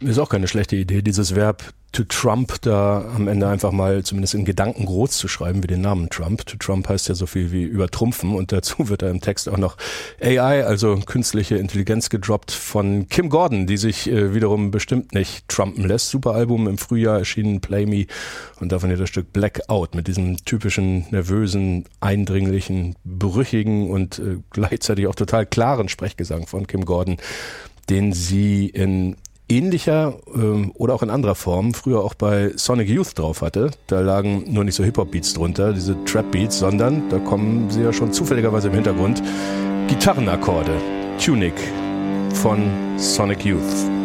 Ist auch keine schlechte Idee, dieses Verb to trump da am Ende einfach mal zumindest in Gedanken groß zu schreiben, wie den Namen Trump. To trump heißt ja so viel wie übertrumpfen und dazu wird da im Text auch noch AI, also künstliche Intelligenz, gedroppt von Kim Gordon, die sich wiederum bestimmt nicht trumpen lässt. Super Album im Frühjahr erschienen, Play Me, und davon hier das Stück Blackout mit diesem typischen, nervösen, eindringlichen, brüchigen und gleichzeitig auch total klaren Sprechgesang von Kim Gordon, den sie in ähnlicher oder auch in anderer Form früher auch bei Sonic Youth drauf hatte. Da lagen nur nicht so Hip-Hop-Beats drunter, diese Trap-Beats, sondern da kommen sie ja schon zufälligerweise im Hintergrund Gitarrenakkorde. Tunic von Sonic Youth.